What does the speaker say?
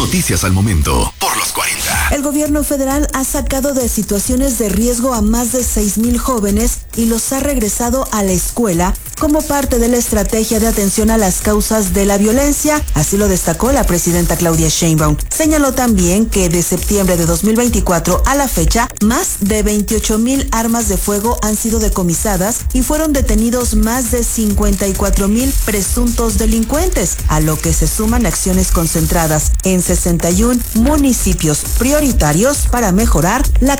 Noticias al momento por los 40. El gobierno federal ha sacado de situaciones de riesgo a más de 6,000 jóvenes y los ha regresado a la escuela como parte de la estrategia de atención a las causas de la violencia, así lo destacó la presidenta Claudia Sheinbaum. Señaló también que de septiembre de 2024 a la fecha, más de 28,000 armas de fuego han sido decomisadas y fueron detenidos más de 54,000 presuntos delincuentes, a lo que se suman acciones concentradas en 61 municipios prioritarios para mejorar la